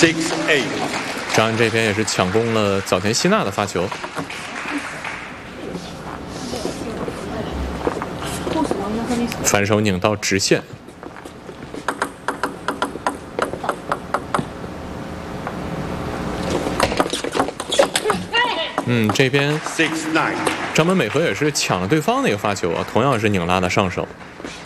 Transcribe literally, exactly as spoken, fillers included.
six eight。 张安这边也是抢攻了早田希娜的发球。反手拧到直线。嗯，这边张本美和也是抢了对方的一个发球啊，同样是拧拉的上手。